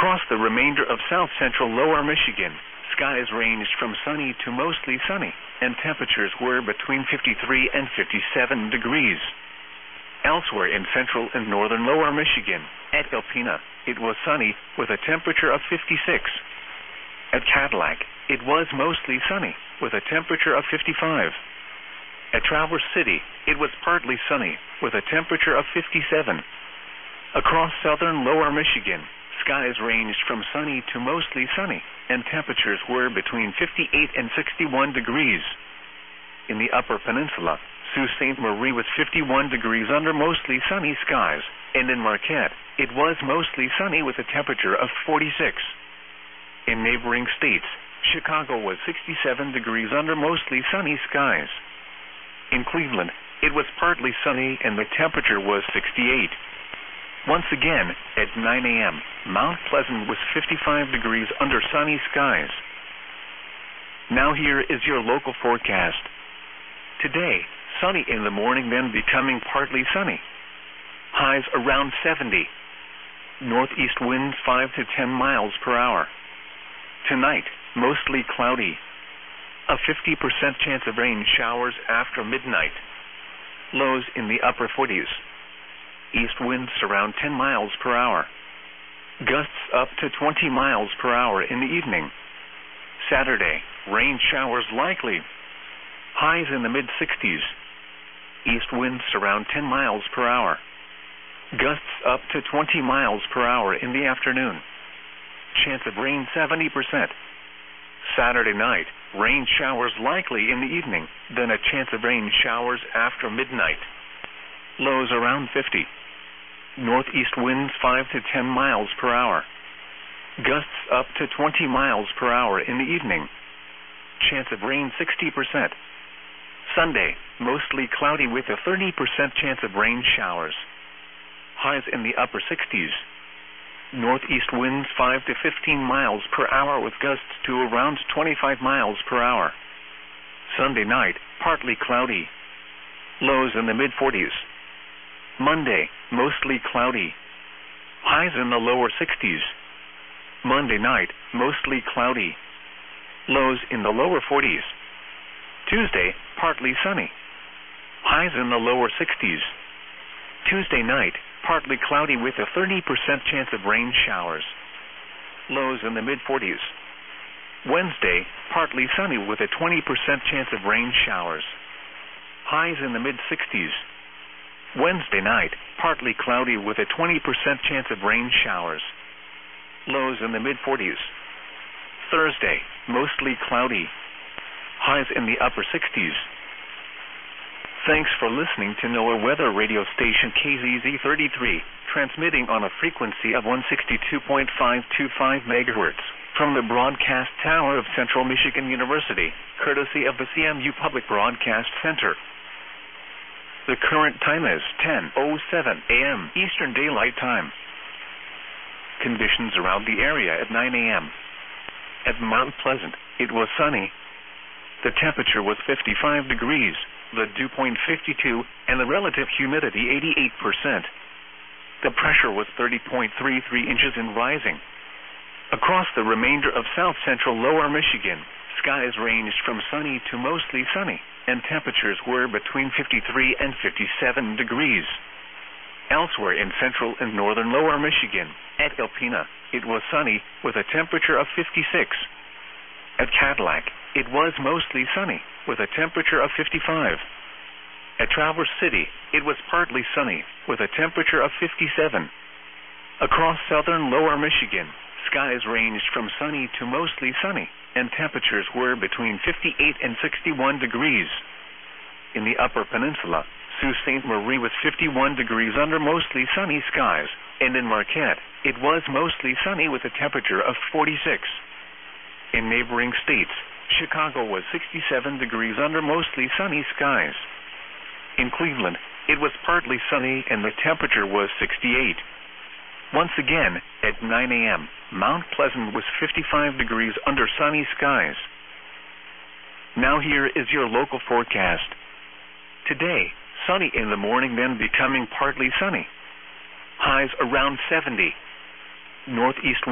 Across the remainder of south-central lower Michigan, skies ranged from sunny to mostly sunny, and temperatures were between 53 and 57 degrees. Elsewhere in central and northern lower Michigan, at Alpena, it was sunny with a temperature of 56. At Cadillac, it was mostly sunny with a temperature of 55. At Traverse City, it was partly sunny with a temperature of 57. Across southern lower Michigan, skies ranged from sunny to mostly sunny, and temperatures were between 58 and 61 degrees. In the upper peninsula, Sault Ste. Marie was 51 degrees under mostly sunny skies, and in Marquette, it was mostly sunny with a temperature of 46. In neighboring states, Chicago was 67 degrees under mostly sunny skies. In Cleveland, it was partly sunny and the temperature was 68. Once again, at 9 a.m., Mount Pleasant was 55 degrees under sunny skies. Now here is your local forecast. Today, sunny in the morning, then becoming partly sunny. Highs around 70. Northeast winds 5 to 10 miles per hour. Tonight, mostly cloudy. A 50% chance of rain showers after midnight. Lows in the upper 40s. East winds around 10 miles per hour. Gusts up to 20 miles per hour in the evening. Saturday, rain showers likely. Highs in the mid-60s. East winds around 10 miles per hour. Gusts up to 20 miles per hour in the afternoon. Chance of rain 70%. Saturday night, rain showers likely in the evening, then a chance of rain showers after midnight. Lows around 50. Northeast winds 5 to 10 miles per hour. Gusts up to 20 miles per hour in the evening. Chance of rain 60%. Sunday, mostly cloudy with a 30% chance of rain showers. Highs in the upper 60s. Northeast winds 5 to 15 miles per hour with gusts to around 25 miles per hour. Sunday night, partly cloudy. Lows in the mid-40s. Monday, mostly cloudy. Highs in the lower 60s. Monday night, mostly cloudy. Lows in the lower 40s. Tuesday, partly sunny. Highs in the lower 60s. Tuesday night, partly cloudy with a 30% chance of rain showers. Lows in the mid-40s. Wednesday, partly sunny with a 20% chance of rain showers. Highs in the mid-60s. Wednesday night, partly cloudy with a 20% chance of rain showers. Lows in the mid-40s. Thursday, mostly cloudy. Highs in the upper 60s. Thanks for listening to NOAA Weather Radio Station KZZ33, transmitting on a frequency of 162.525 MHz from the broadcast tower of Central Michigan University, courtesy of the CMU Public Broadcast Center. The current time is 10:07 a.m. Eastern Daylight Time. Conditions around the area at 9 a.m. At Mount Pleasant, it was sunny. The temperature was 55 degrees, the dew point 52, and the relative humidity 88%. The pressure was 30.33 inches and rising. Across the remainder of south-central lower Michigan, skies ranged from sunny to mostly sunny, and temperatures were between 53 and 57 degrees. Elsewhere in central and northern lower Michigan, at Alpena, it was sunny with a temperature of 56. At Cadillac, it was mostly sunny with a temperature of 55. At Traverse City, it was partly sunny with a temperature of 57. Across southern lower Michigan, skies ranged from sunny to mostly sunny, and temperatures were between 58 and 61 degrees. In the upper peninsula, Sault Ste. Marie was 51 degrees under mostly sunny skies, and in Marquette, it was mostly sunny with a temperature of 46. In neighboring states, Chicago was 67 degrees under mostly sunny skies. In Cleveland, it was partly sunny and the temperature was 68. Once again, at 9 a.m., Mount Pleasant was 55 degrees under sunny skies. Now here is your local forecast. Today, sunny in the morning, then becoming partly sunny. Highs around 70. Northeast